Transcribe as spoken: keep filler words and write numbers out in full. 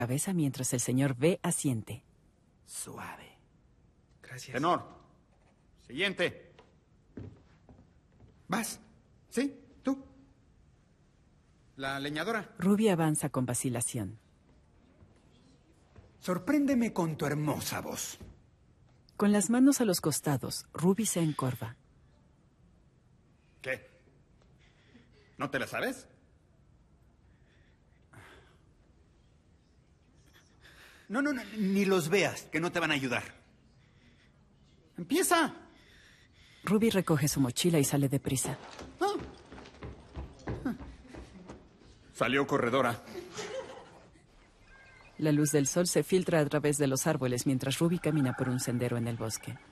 cabeza mientras el señor B asiente. Suave. Gracias. Tenor. Siguiente. ¿Vas? ¿Sí? ¿Tú? La leñadora. Ruby avanza con vacilación. Sorpréndeme con tu hermosa voz. Con las manos a los costados, Ruby se encorva. ¿Qué? ¿No te la sabes? No, no, no, ni los veas, que no te van a ayudar. ¡Empieza! Ruby recoge su mochila y sale deprisa. Ah. Salió corredora. La luz del sol se filtra a través de los árboles mientras Ruby camina por un sendero en el bosque.